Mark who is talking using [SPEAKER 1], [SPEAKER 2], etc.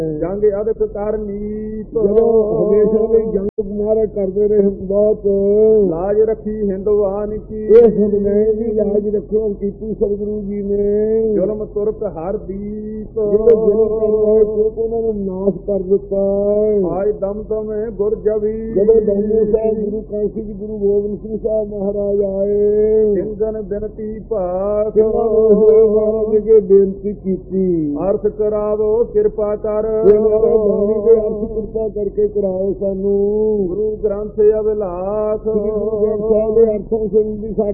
[SPEAKER 1] ਜੰਗ ਅਦਕ ਕਰ ਨੀਤ
[SPEAKER 2] ਜਦੋਂ ਹਮੇਸ਼ਾ ਲਈ ਜੰਗ ਮਾਰੇ ਕਰਦੇ ਰਹੇ ਬਹੁਤ
[SPEAKER 1] ਲਾਜ ਰੱਖੀ ਹਿੰਦਵਾਨ ਕੀ
[SPEAKER 2] ਇਹ ਸਮਝੇ ਵੀ ਲਾਜ ਰੱਖੋ ਕੀਤੀ ਸਤਿਗੁਰੂ ਜੀ ਨੇ
[SPEAKER 1] ਜ਼ੁਲਮ ਤੁਰਕ ਹਰ ਦੀਪ
[SPEAKER 2] ਜਦੋਂ ਜ਼ੁਲਮ ਕਰ ਰਹੇ ਉਹਨਾਂ ਨੂੰ ਨਾਸ਼ ਕਰ ਦਿੱਤਾ
[SPEAKER 1] ਆਜ ਦਮ ਦਮੇ ਗੁਰ ਜਵੀ
[SPEAKER 2] ਜਦੋਂ ਦਮੇ ਸਾਹਿਬ ਗੁਰੂ ਕਾਸ਼ੀ ਜੀ ਗੁਰੂ ਗੋਬਿੰਦ ਸਿੰਘ ਸਾਹਿਬ ਮਹਾਰਾਜ ਆਏ
[SPEAKER 1] ਸਿੰਘਨ ਬਿਨਤੀ ਭਾਖ
[SPEAKER 2] ਮਹਾਰਾਜ ਜੀ ਬੇਨਤੀ ਕੀਤੀ
[SPEAKER 1] ਅਰਥ ਕਰਾਵੋ ਕਿਰਪਾ ਕਰ
[SPEAKER 2] ਬਾਣੀ ਦੇ ਅਰਥ ਕਿਰਪਾ ਕਰਕੇ ਕਰਾਓ ਸਾਨੂੰ
[SPEAKER 1] ਗੁਰੂ ਗ੍ਰੰਥ ਅਵਿਲਾਸ
[SPEAKER 2] ਗੁਰੂ ਗ੍ਰੰਥ ਸਾਹਿਬ ਦੇ ਅਰਥਾਂ ਸੁਣਨ ਦੀ